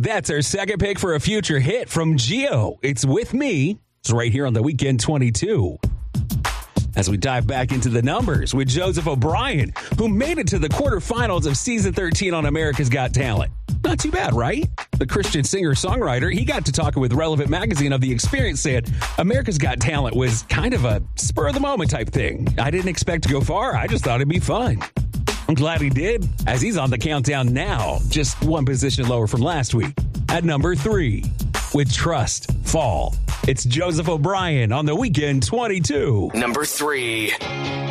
That's our second pick for a future hit from Gio. It's With Me. It's right here on the Weekend 22. As we dive back into the numbers with Joseph O'Brien, who made it to the quarterfinals of Season 13 on America's Got Talent. Not too bad, right? The Christian singer-songwriter, he got to talking with Relevant Magazine of the experience, said America's Got Talent was kind of a spur-of-the-moment type thing. I didn't expect to go far. I just thought it'd be fun. I'm glad he did, as he's on the countdown now, just one position lower from last week. At number 3, with Trust, Fall. It's Joseph O'Brien on the Weekend 22. Number 3.